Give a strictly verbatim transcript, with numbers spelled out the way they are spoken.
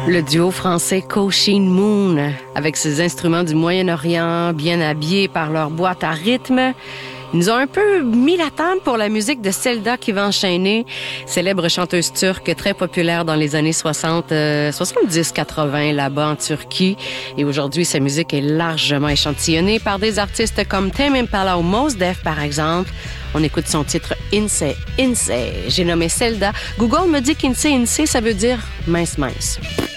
Le duo français Kosheen Moon, avec ses instruments du Moyen-Orient, bien habillés par leur boîte à rythme, ils nous ont un peu mis la table pour la musique de Selda qui va enchaîner, célèbre chanteuse turque très populaire dans les années soixante, euh, soixante-dix quatre-vingts là-bas en Turquie. Et aujourd'hui, sa musique est largement échantillonnée par des artistes comme Tame Impala ou Mos Def, par exemple. On écoute son titre Insee, Insee. J'ai nommé Selda. Google me dit qu'Insee, Insee, ça veut dire mince, mince.